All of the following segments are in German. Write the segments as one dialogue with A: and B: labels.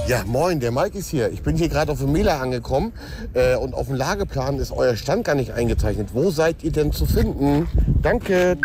A: Ja, moin, der Mike ist hier. Ich bin hier gerade auf dem Mela angekommen und auf dem Lageplan ist euer Stand gar nicht eingezeichnet. Wo seid ihr denn zu finden? Danke.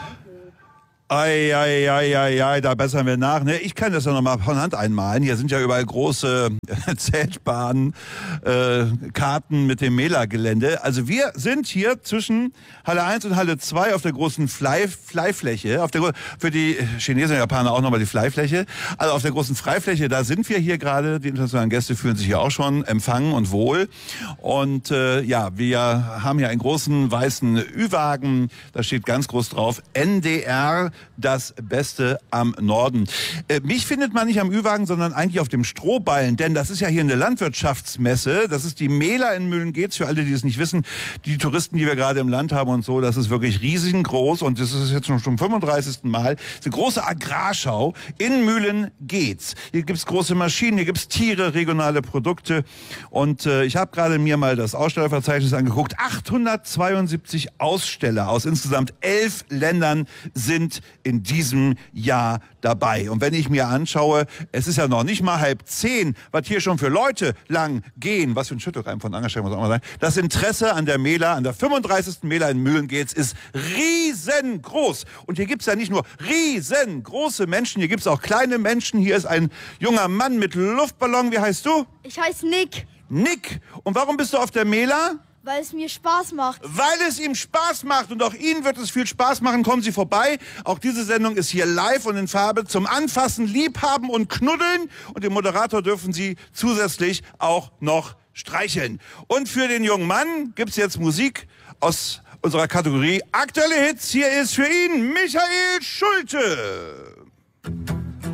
B: Ei, da bessern wir nach. Ne? Ich kann das ja noch mal von Hand einmalen. Hier sind ja überall große Zeltbahnen, Karten mit dem Mela-Gelände. Also wir sind hier zwischen Halle 1 und Halle 2 auf der großen Freifläche. Für die Chinesen und Japaner auch nochmal die Freifläche. Also auf der großen Freifläche, da sind wir hier gerade. Die internationalen Gäste fühlen sich hier auch schon empfangen und wohl. Und ja, wir haben hier einen großen weißen Ü-Wagen. Da steht ganz groß drauf, NDR, das Beste am Norden. Mich findet man nicht am Ü-Wagen, sondern eigentlich auf dem Strohballen, denn das ist ja hier eine Landwirtschaftsmesse. Das ist die Mela in Mühlengeetz, für alle, die es nicht wissen. Die Touristen, die wir gerade im Land haben und so, das ist wirklich riesengroß und das ist jetzt schon zum 35. Mal. Das ist eine große Agrarschau in Mühlengeetz. Hier gibt's große Maschinen, hier gibt's Tiere, regionale Produkte und ich habe gerade mir mal das Ausstellerverzeichnis angeguckt. 872 Aussteller aus insgesamt 11 Ländern sind in diesem Jahr dabei. Und wenn ich mir anschaue, es ist ja noch nicht mal 9:30, was hier schon für Leute lang gehen, was für ein Schüttelreim von Angerstein muss auch mal sein. Das Interesse an der Mela, an der 35. Mela in Mühlengeetz ist riesengroß. Und hier gibt's ja nicht nur riesengroße Menschen, hier gibt's auch kleine Menschen. Hier ist ein junger Mann mit Luftballon. Wie heißt du?
C: Ich heiße Nick.
B: Nick. Und warum bist du auf der Mela?
C: Weil es mir Spaß macht.
B: Weil es ihm Spaß macht und auch Ihnen wird es viel Spaß machen. Kommen Sie vorbei. Auch diese Sendung ist hier live und in Farbe zum Anfassen, Liebhaben und Knuddeln. Und den Moderator dürfen Sie zusätzlich auch noch streicheln. Und für den jungen Mann gibt's jetzt Musik aus unserer Kategorie Aktuelle Hits. Hier ist für ihn Michael Schulte.